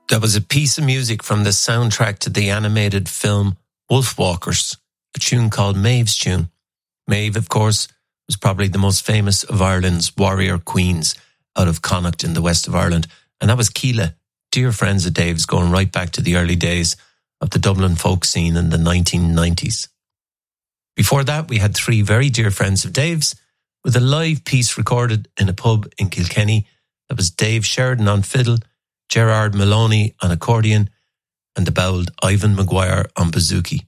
That was a piece of music from the soundtrack to the animated film Wolfwalkers, a tune called Maeve's Tune. Maeve, of course, was probably the most famous of Ireland's warrior queens out of Connacht in the west of Ireland. And that was Keela, dear friends of Dave's, going right back to the early days of the Dublin folk scene in the 1990s. Before that, we had three very dear friends of Dave's with a live piece recorded in a pub in Kilkenny. That was Dave Sheridan on fiddle, Gerard Maloney on accordion, and the bowled Ivan Maguire on bouzouki.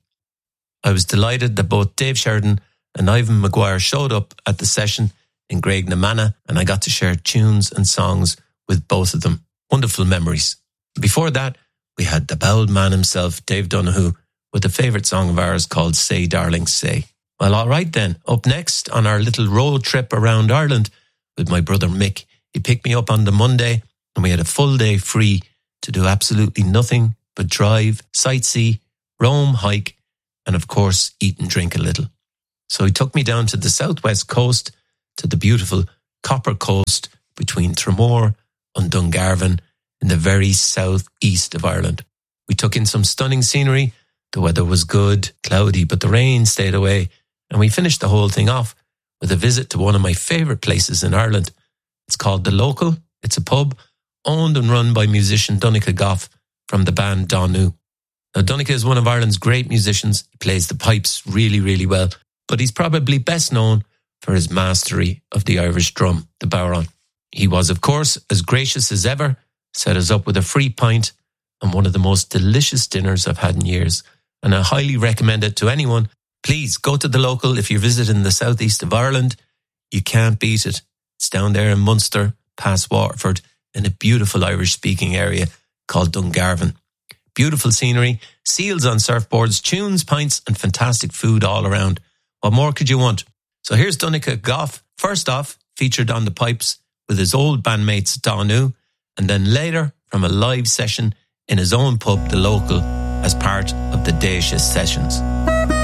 I was delighted that both Dave Sheridan and Ivan Maguire showed up at the session in Graignamanagh, and I got to share tunes and songs with both of them. Wonderful memories. Before that, we had the bowled man himself, Dave Donoghue, with a favourite song of ours called Say Darling Say. Well, all right then. Up next on our little road trip around Ireland with my brother Mick. He picked me up on the Monday and we had a full day free to do absolutely nothing but drive, sightsee, roam, hike, and of course, eat and drink a little. So he took me down to the southwest coast, to the beautiful Copper Coast between Tramore and Dungarvan in the very southeast of Ireland. We took in some stunning scenery. The weather was good, cloudy, but the rain stayed away. And we finished the whole thing off with a visit to one of my favourite places in Ireland. It's called The Local. It's a pub owned and run by musician Donncha Goff from the band Dawnú. Now, Donncha is one of Ireland's great musicians. He plays the pipes really, really well, but he's probably best known for his mastery of the Irish drum, the bodhrán. He was, of course, as gracious as ever, set us up with a free pint and one of the most delicious dinners I've had in years. And I highly recommend it to anyone. Please go to The Local if you're visiting the southeast of Ireland. You can't beat it. It's down there in Munster, past Waterford, in a beautiful Irish-speaking area called Dungarvan. Beautiful scenery, seals on surfboards, tunes, pints, and fantastic food all around. What more could you want? So here's Donncha Goff, first off, featured on the pipes with his old bandmates Dawnú, and then later from a live session in his own pub, The Local, as part of the Daoise Sessions.